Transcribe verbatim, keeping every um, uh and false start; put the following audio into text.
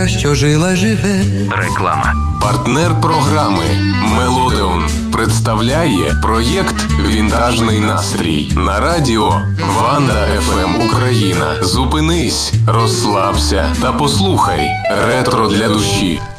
казка, що жила, живе. Реклама. Партнер програми Мелодеон представляє проєкт «Вінтажний настрій» на радіо Ванда еф ем Україна. Зупинись, розслабся та послухай ретро для душі.